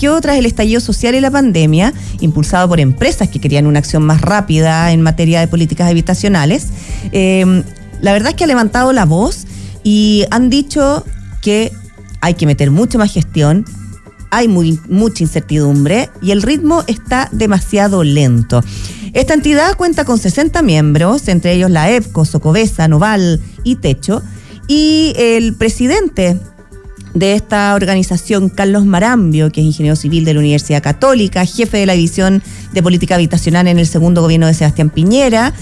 surgió tras el estallido social y la pandemia, impulsado por empresas que querían una acción más rápida en materia de políticas habitacionales. La verdad es que ha levantado la voz y han dicho que hay que meter mucho más gestión, hay mucha incertidumbre y el ritmo está demasiado lento. Esta entidad cuenta con 60 miembros, entre ellos la EPCO, Socobesa, Noval y Techo, y el presidente de esta organización, Carlos Marambio, que es ingeniero civil de la Universidad Católica, jefe de la División de Política Habitacional en el segundo gobierno de Sebastián Piñera,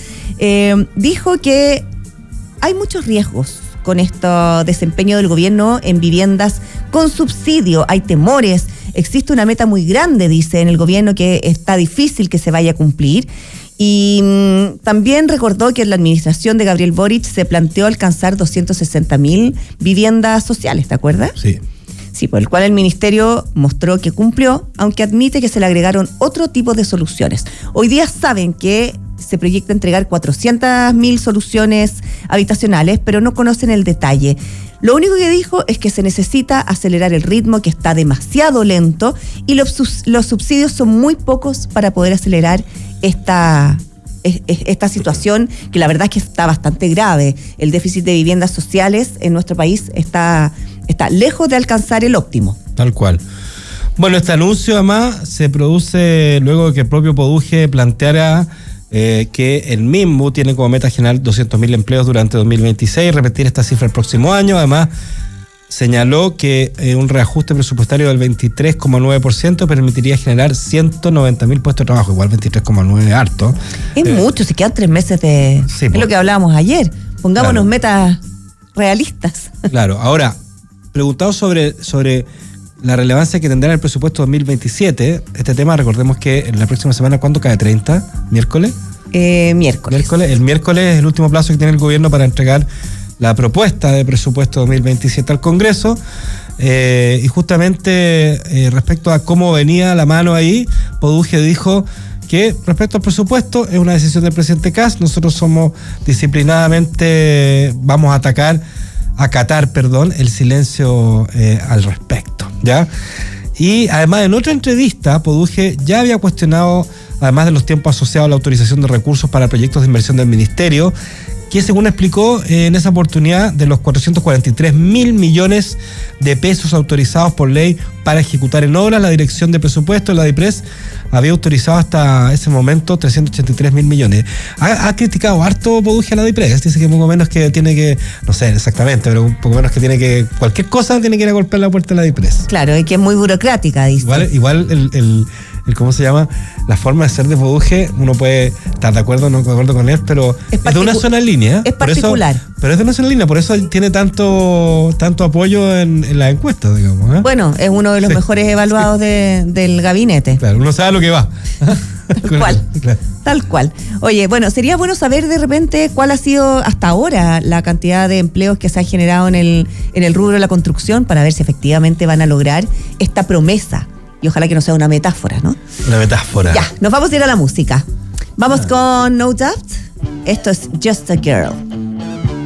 dijo que hay muchos riesgos con este desempeño del gobierno en viviendas con subsidio. Hay temores, existe una meta muy grande, dice, en el gobierno que está difícil que se vaya a cumplir. Y también recordó que en la administración de Gabriel Boric se planteó alcanzar 260.000 viviendas sociales, ¿te acuerdas? Sí. Sí, por el cual el ministerio mostró que cumplió, aunque admite que se le agregaron otro tipo de soluciones. Hoy día saben que se proyecta entregar 400.000 soluciones habitacionales, pero no conocen el detalle. Lo único que dijo es que se necesita acelerar el ritmo, que está demasiado lento, y los subsidios son muy pocos para poder acelerar esta situación, que la verdad es que está bastante grave. El déficit de viviendas sociales en nuestro país está lejos de alcanzar el óptimo. Tal cual. Bueno, este anuncio además se produce luego de que el propio Poduje planteara que el mismo tiene como meta generar 200.000 empleos durante 2026 y repetir esta cifra el próximo año. Además, señaló que un reajuste presupuestario del 23,9% permitiría generar 190.000 puestos de trabajo, igual 23,9% es harto. Es mucho, se quedan 3 meses de... Sí, es lo que hablábamos ayer. Pongámonos metas realistas. Claro, ahora, preguntado sobre la relevancia que tendrá el presupuesto 2027, este tema, recordemos que en la próxima semana, ¿cuándo cae? ¿30? ¿Miércoles? Miércoles. El miércoles es el último plazo que tiene el gobierno para entregar la propuesta de presupuesto 2027 al Congreso, y justamente respecto a cómo venía la mano ahí, Poduje dijo que respecto al presupuesto es una decisión del presidente Kast, nosotros somos disciplinadamente, vamos a acatar el silencio al respecto, ¿ya? Y además en otra entrevista, Poduje ya había cuestionado, además de los tiempos asociados a la autorización de recursos para proyectos de inversión del ministerio, que según explicó en esa oportunidad, de los 443.000 millones de pesos autorizados por ley para ejecutar en obras, la Dirección de Presupuesto de la DIPRES había autorizado hasta ese momento 383.000 millones. Ha criticado harto Poduje a la DIPRES, dice que poco menos que tiene que, no sé exactamente, pero un poco menos que tiene que, cualquier cosa tiene que ir a golpear la puerta de la DIPRES. Claro, es que es muy burocrática, dice. Igual el ¿cómo se llama? La forma de ser de Poduje, uno puede estar de acuerdo o no de acuerdo con él, pero es de una sola línea. Es particular. Pero es de una sola línea, por eso tiene tanto apoyo en las encuestas, digamos. Bueno, es uno de los mejores evaluados del gabinete. Claro, uno sabe a lo que va. Tal cual. Claro. Tal cual. Oye, bueno, sería bueno saber de repente cuál ha sido hasta ahora la cantidad de empleos que se ha generado en el rubro de la construcción, para ver si efectivamente van a lograr esta promesa. Y ojalá que no sea una metáfora, ¿no? Una metáfora. Ya, nos vamos a ir a la música. Vamos con No Doubt. Esto es Just a Girl.